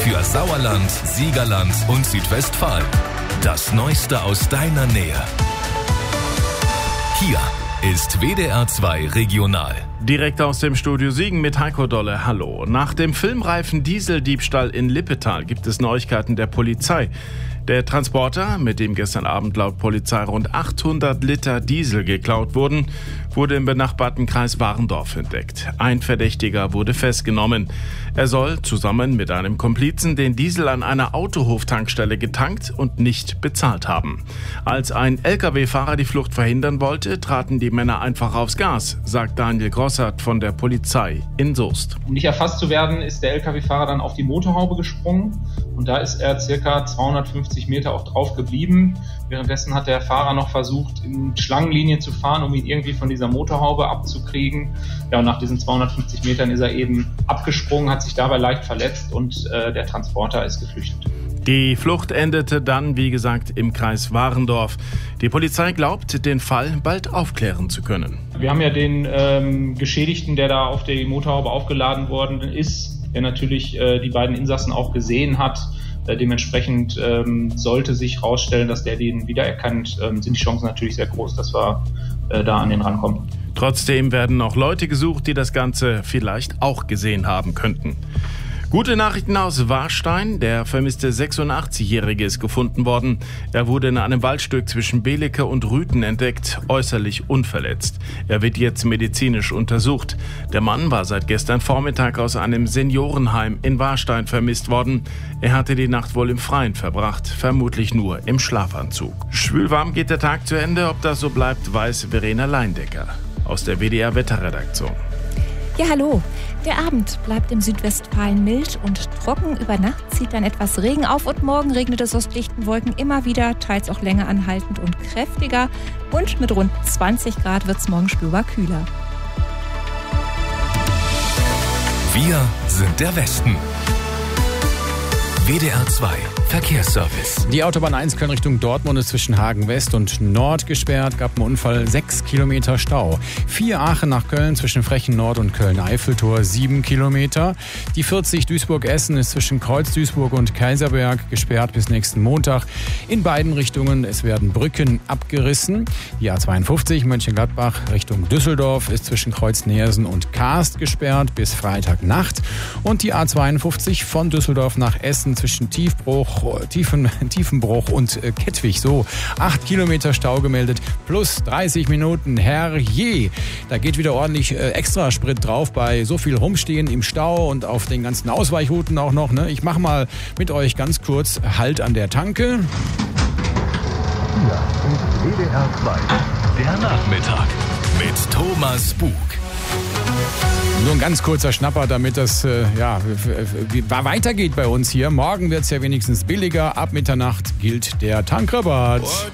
für Sauerland, Siegerland und Südwestfalen. Das Neueste aus deiner Nähe. Hier ist WDR 2 Regional. Direkt aus dem Studio Siegen mit Heiko Dolle. Hallo. Nach dem filmreifen Dieseldiebstahl in Lippetal gibt es Neuigkeiten der Polizei. Der Transporter, mit dem gestern Abend laut Polizei rund 800 Liter Diesel geklaut wurden, wurde im benachbarten Kreis Warendorf entdeckt. Ein Verdächtiger wurde festgenommen. Er soll zusammen mit einem Komplizen den Diesel an einer Autohoftankstelle getankt und nicht bezahlt haben. Als ein Lkw-Fahrer die Flucht verhindern wollte, traten die Männer einfach aufs Gas, sagt Daniel Grossart von der Polizei in Soest. Um nicht erfasst zu werden, ist der Lkw-Fahrer dann auf die Motorhaube gesprungen und da ist er circa 250 Meter auch drauf geblieben. Währenddessen hat der Fahrer noch versucht, in Schlangenlinien zu fahren, um ihn irgendwie von dieser Motorhaube abzukriegen. Ja, und nach diesen 250 Metern ist er eben abgesprungen, hat sich dabei leicht verletzt und der Transporter ist geflüchtet. Die Flucht endete dann, wie gesagt, im Kreis Warendorf. Die Polizei glaubt, den Fall bald aufklären zu können. Wir haben ja den Geschädigten, der da auf die Motorhaube aufgeladen worden ist, der natürlich die beiden Insassen auch gesehen hat. Dementsprechend sollte sich herausstellen, dass der den wiedererkannt, sind die Chancen natürlich sehr groß, dass wir da an den rankommen. Trotzdem werden noch Leute gesucht, die das Ganze vielleicht auch gesehen haben könnten. Gute Nachrichten aus Warstein. Der vermisste 86-Jährige ist gefunden worden. Er wurde in einem Waldstück zwischen Belecke und Rüthen entdeckt, äußerlich unverletzt. Er wird jetzt medizinisch untersucht. Der Mann war seit gestern Vormittag aus einem Seniorenheim in Warstein vermisst worden. Er hatte die Nacht wohl im Freien verbracht, vermutlich nur im Schlafanzug. Schwülwarm geht der Tag zu Ende. Ob das so bleibt, weiß Verena Leindecker aus der WDR-Wetterredaktion. Ja, hallo. Der Abend bleibt im Südwestfalen mild und trocken. Über Nacht zieht dann etwas Regen auf und morgen regnet es aus dichten Wolken immer wieder, teils auch länger anhaltend und kräftiger. Und mit rund 20 Grad wird es morgen spürbar kühler. Wir sind der Westen. WDR 2 Verkehrsservice. Die Autobahn 1 Köln Richtung Dortmund ist zwischen Hagen West und Nord gesperrt. Gab einen Unfall, 6 Kilometer Stau. 4 Aachen nach Köln zwischen Frechen Nord und Köln-Eiffeltor, 7 Kilometer. Die 40 Duisburg-Essen ist zwischen Kreuz-Duisburg und Kaiserberg gesperrt bis nächsten Montag. In beiden Richtungen, es werden Brücken abgerissen. Die A52 Mönchengladbach Richtung Düsseldorf ist zwischen Kreuz-Neersen und Kaast gesperrt bis Freitagnacht. Und die A52 von Düsseldorf nach Essen zwischen Tiefenbruch und Kettwig. So, 8 Kilometer Stau gemeldet, plus 30 Minuten. Herrje, da geht wieder ordentlich Extrasprit drauf bei so viel Rumstehen im Stau und auf den ganzen Ausweichrouten auch noch. Ne? Ich mache mal mit euch ganz kurz Halt an der Tanke. Hier ist WDR 2, der Nachmittag mit Thomas Bug. Nur ein ganz kurzer Schnapper, damit das weitergeht bei uns hier. Morgen wird es ja wenigstens billiger. Ab Mitternacht gilt der Tankrabatt.